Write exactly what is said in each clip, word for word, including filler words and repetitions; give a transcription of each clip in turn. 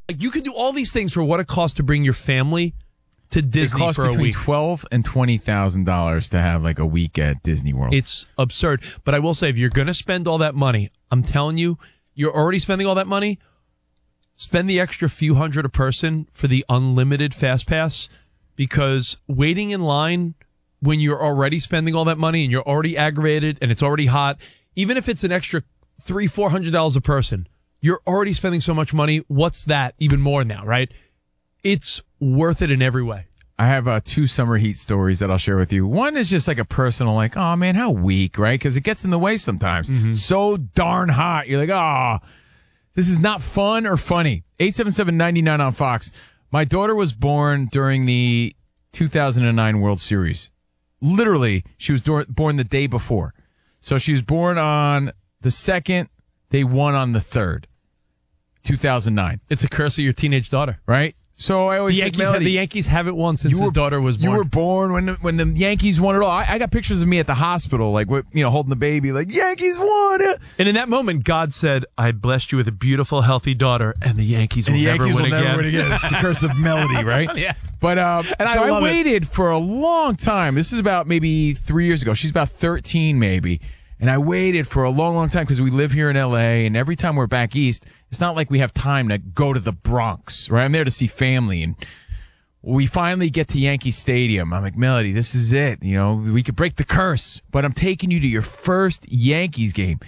Like, you can do all these things for what it costs to bring your family to Disney it costs for a between week. twelve and twenty thousand dollars to have like a week at Disney World. It's absurd. But I will say, if you're going to spend all that money, I'm telling you, you're already spending all that money. Spend the extra few hundred a person for the unlimited Fast Pass, because waiting in line when you're already spending all that money and you're already aggravated and it's already hot, even if it's an extra three, four hundred dollars a person, you're already spending so much money. What's that even more now, right? It's worth it in every way. I have uh, two summer heat stories that I'll share with you. One is just like a personal, like, oh man, how weak, right? Because it gets in the way sometimes. Mm-hmm. So darn hot. You're like, oh, this is not fun or funny. eight seven seven, nine nine on Fox. My daughter was born during the two thousand nine World Series. Literally, she was do- born the day before. So she was born on the second. They won on the third. two thousand nine. It's a curse of your teenage daughter, right? So I always the say, Yankees, the Yankees haven't won since were, his daughter was born. You were born when the, when the Yankees won it all. I, I got pictures of me at the hospital, like, you know, holding the baby, like, Yankees won it. And in that moment, God said, I blessed you with a beautiful, healthy daughter, and the Yankees will, and the never, Yankees win will again. never win again. It's the curse of melody, right? Yeah. But um, and so I, I waited it. for a long time. This is about maybe three years ago. She's about thirteen, maybe. And I waited for a long, long time because we live here in L A, and every time we're back east, it's not like we have time to go to the Bronx, right? I'm there to see family, and we finally get to Yankee Stadium. I'm like, Melody, this is it. You know, we could break the curse, but I'm taking you to your first Yankees game.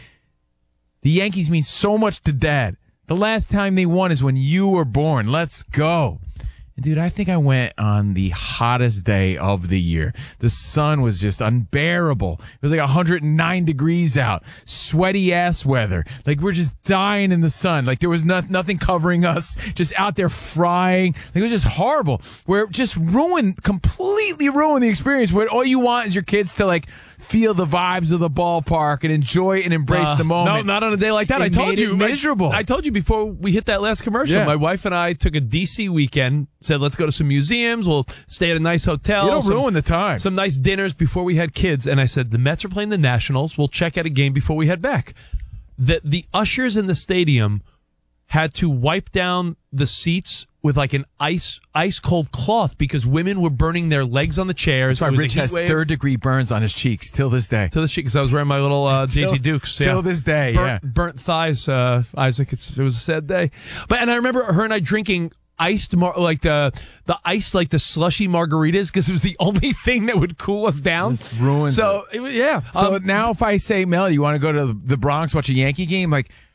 The Yankees mean so much to Dad. The last time they won is when you were born. Let's go. And dude, I think I went on the hottest day of the year. The sun was just unbearable. It was like one hundred nine degrees out. Sweaty ass weather. Like, we're just dying in the sun. Like, there was no, nothing covering us. Just out there frying. Like, it was just horrible. Where it just ruined, completely ruined the experience. Where all you want is your kids to, like, feel the vibes of the ballpark and enjoy and embrace uh, the moment. No, not on a day like that. It I told made you. it miserable. I, I told you before we hit that last commercial. Yeah. My wife and I took a D C weekend. Said, let's go to some museums. We'll stay at a nice hotel. You don't some, ruin the time. Some nice dinners before we had kids. And I said, the Mets are playing the Nationals. We'll check out a game before we head back. The, the ushers in the stadium had to wipe down the seats with like an ice ice cold cloth because women were burning their legs on the chairs. That's why Rich has third degree burns on his cheeks till this day. Till this cheek, because I was wearing my little uh, Daisy Dukes. Till yeah. this day, burnt, yeah. Burnt thighs, uh, Isaac. It's, it was a sad day. But and I remember her and I drinking iced mar- like the the ice like the slushy margaritas because it was the only thing that would cool us down. Just ruined so it. It, yeah. So um, now if I say, Mel, you want to go to the Bronx watch a Yankee game, like,